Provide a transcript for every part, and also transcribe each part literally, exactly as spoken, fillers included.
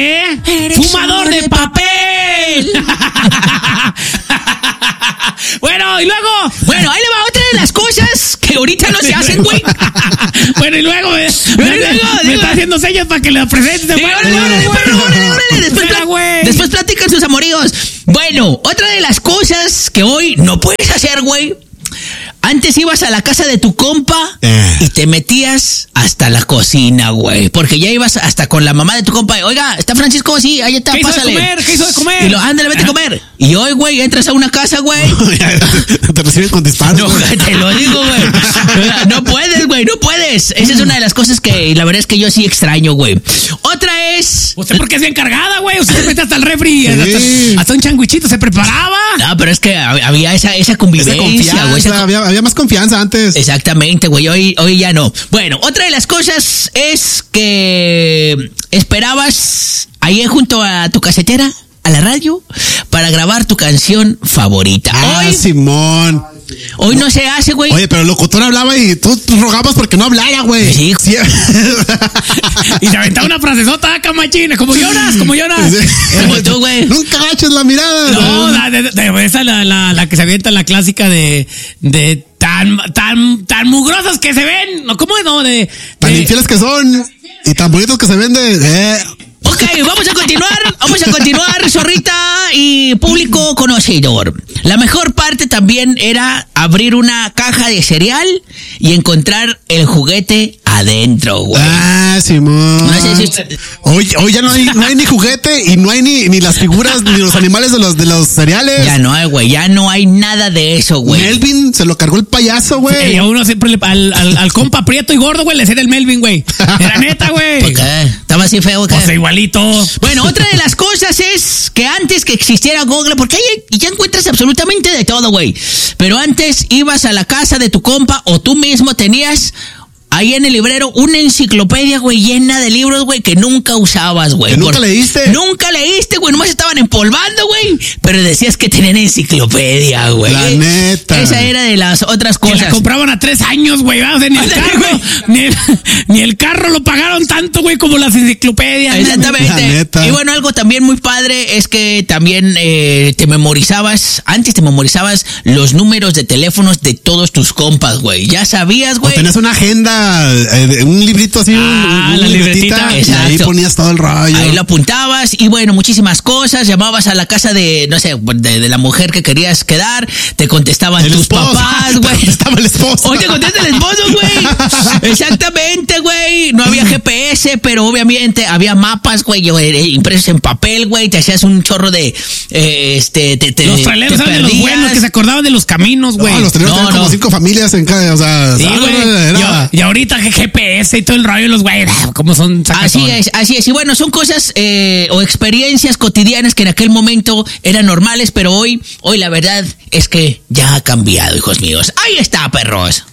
¿Eh? ¡Fumador de papel! Bueno, y luego... Bueno, ahí le va otra de las cosas que ahorita no se hacen, güey. Bueno, y luego... Me, Bueno, me, y luego, me digo, está haciendo señas para que le presente. Sí, órale, órale, perro, órale, órale. Después, Espera, plat- güey. después platican sus amoríos. Bueno, otra de las cosas que hoy no puedes hacer, güey. Antes ibas a la casa de tu compa Eh. y te metías hasta la cocina, güey. Porque ya ibas hasta con la mamá de tu compa. Oiga, ¿está Francisco? Sí, ahí está, ¿Qué hizo de pásale. comer? ¿Qué hizo de comer? Y lo, ándale, vete a comer. Y hoy, güey, entras a una casa, güey. Te reciben con disparos. No, te lo digo, güey. No puedes, güey, no puedes. Esa es una de las cosas que la verdad es que yo sí extraño, güey. Otra es... ¿Usted por qué es bien cargada, güey? Usted se mete hasta el refri, Sí. hasta, hasta un changuichito se preparaba. No, pero es que había esa, esa Esa convivencia, confianza, güey. Esa... había, había más confianza antes. Exactamente, güey. Hoy, hoy ya no. Bueno, otra de las cosas es que esperabas ahí junto a tu casetera, a la radio, para grabar tu canción favorita. Ah, Hoy, Simón. hoy no se hace, güey. Oye, pero el locutor hablaba y tú, tú rogabas porque no hablara, güey. Sí. Y se aventaba una frasezota acá, machina, como Jonas, como Jonas. Como tú, güey. Nunca agaches la mirada. No, la, de, de- de- esa la, la, la que se avienta la clásica de, de tan, tan, tan mugrosas que se ven. No, ¿cómo es? No, de, Tan de- infieles que son y tan bonitos que se ven de... eh. Ok, vamos a continuar, vamos a continuar, zorrita y público conocedor. La mejor parte también era abrir una caja de cereal y encontrar el juguete adentro, güey. Ah, Simón. No sé si usted- Hoy, hoy ya no hay, no hay ni juguete y no hay ni, ni las figuras ni los animales de los, de los cereales. Ya no hay, güey, ya no hay nada de eso, güey. Melvin se lo cargó el payaso, Y güey. a uno siempre le, al, al, al compa prieto y gordo, güey, le hacía el Melvin, güey. Era neta, güey. ¿Por qué? Estaba así feo, ¿qué? O sea, igualito. Bueno, otra de las cosas es que antes que existiera Google, porque ahí ya encuentras absolutamente de todo, güey. Pero antes ibas a la casa de tu compa o tú mismo tenías ahí en el librero una enciclopedia, güey, llena de libros, güey, que nunca usabas, güey. ¿Que nunca Por- leíste? Nunca leíste, güey, nomás estaban empolvando, güey. Pero decías que tenían enciclopedia, güey. La neta. Esa era de las otras Que la cosas. compraban a tres años, güey. ¿verdad? O sea, ni el Ándale, carro, güey. ni el, ni el carro lo pagaron tanto, güey, como las enciclopedias. Exactamente. La neta. Y bueno, algo también muy padre es que también eh, te memorizabas, antes te memorizabas los números de teléfonos de todos tus compas, güey. Ya sabías, O güey. tenías una agenda, eh, de un librito así, un- Ah, un, la libretita, libretita. y ahí Exacto. ponías todo el rollo. Ahí lo apuntabas y bueno, muchísimas cosas. Llamabas a la casa de, no sé, de, de la mujer que querías quedar. Te contestaban El tus esposo. papás, Te güey. contestaba el esposo. Hoy te contesta el esposo, güey. Exactamente, güey. No había G P S, pero obviamente había mapas, güey, eh, impresos en papel, güey. Te hacías un chorro de, eh, este, te, te, Los traileros te eran de los perdías. buenos que se acordaban de los caminos, güey. No, los teníamos No, como no. cinco familias en cada, o sea, Sí, ¿sabes? güey. Era- Y, y ahorita G P S y todo el rollo, los güey, como son Así sacazones. es, así es. Y bueno, son cosas eh, o experiencias cotidianas que en aquel momento eran normales, pero hoy, hoy la verdad es que ya ha cambiado, hijos míos. Ahí está, perros.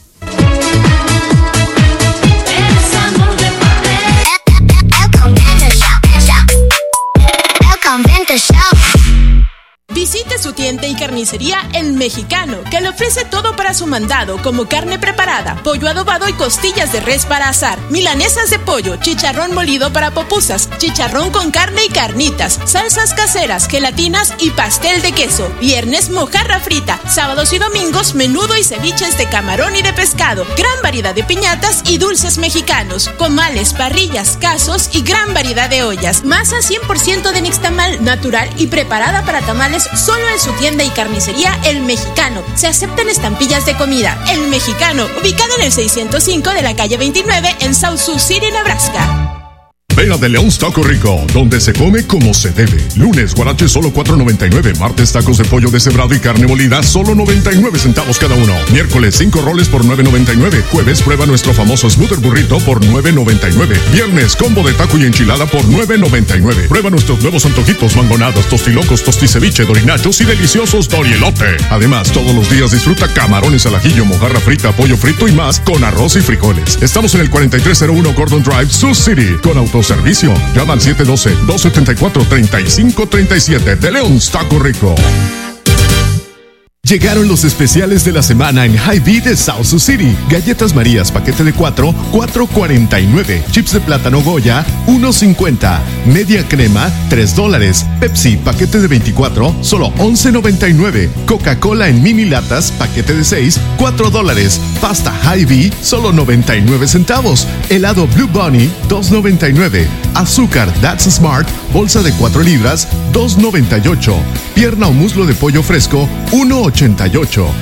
Visite su tienda y carnicería El Mexicano, que le ofrece todo para su mandado, como carne preparada, pollo adobado y costillas de res para asar, milanesas de pollo, chicharrón molido para popusas, chicharrón con carne y carnitas, salsas caseras, gelatinas y pastel de queso. Viernes, mojarra frita. Sábados y domingos, menudo y ceviches de camarón y de pescado. Gran variedad de piñatas y dulces mexicanos, comales, parrillas, casos y gran variedad de ollas. Masa cien por ciento de nixtamal, natural y preparada para tamales solo en su tienda y carnicería El Mexicano. Se aceptan estampillas de comida. El Mexicano, ubicado en el seiscientos cinco de la calle veintinueve en South Sioux City, Nebraska. Ven a De Leon's Taco Rico, donde se come como se debe. Lunes, guarache solo cuatro noventa y nueve. Martes, tacos de pollo deshebrado y carne molida, solo noventa y nueve centavos cada uno. Miércoles, cinco roles por nueve noventa y nueve. Jueves, prueba nuestro famoso Smoother Burrito por nueve noventa y nueve. Viernes, combo de taco y enchilada por nueve noventa y nueve. Prueba nuestros nuevos antojitos, mangonadas, tostilocos, tosticeviche, dorinachos y deliciosos dorielote. Además, todos los días disfruta camarones al ajillo, mojarra frita, pollo frito y más con arroz y frijoles. Estamos en el cuarenta y tres cero uno Gordon Drive, Sioux City, con autoservicio. Llama al siete uno dos, dos siete cuatro, tres cinco tres siete. De Leon's Taco Rico. Llegaron los especiales de la semana en Hy-Vee de South Sioux City. Galletas Marías, paquete de cuatro, cuatro cuarenta y nueve. Chips de plátano Goya, uno cincuenta. Media crema, tres dólares. Pepsi, paquete de veinticuatro, solo once noventa y nueve. Coca-Cola en mini latas, paquete de seis, cuatro dólares. Pasta Hy-Vee, solo noventa y nueve centavos. Helado Blue Bunny, dos noventa y nueve. Azúcar That's Smart, bolsa de cuatro libras, dos noventa y ocho. Pierna o muslo de pollo fresco, uno ochenta y ocho.